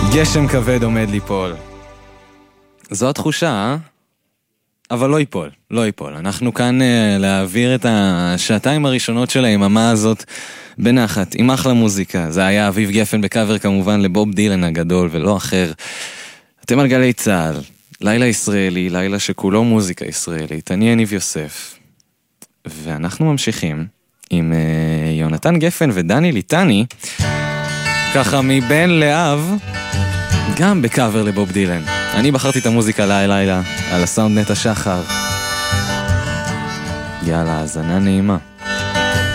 גשם כבד עומד ליפול. זו התחושה, אה? אבל לא ייפול, לא ייפול. אנחנו כאן להעביר את השעתיים הראשונות של היממה הזאת בנחת, עם אחלה מוזיקה. זה היה אביב גפן בקאבר כמובן לבוב דילן הגדול ולא אחר. אתם על גלי צהל, לילה ישראלי, לילה שכולו מוזיקה ישראלית. אני יניב יוסף, ואנחנו ממשיכים עם יונתן גפן ודני ליטני, ככה מבין לאב, גם בקאבר לבוב דילן. אני בחרתי את המוזיקה לילה על הסאונד נטע שחר. יאללה, האזנה נעימה.